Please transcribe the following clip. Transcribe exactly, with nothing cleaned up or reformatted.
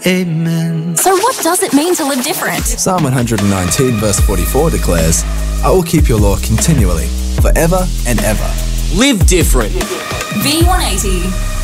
Amen. So what does it mean to live different? Psalm one hundred nineteen verse forty-four declares, I will keep your law continually, forever and ever. Live different. V one eighty.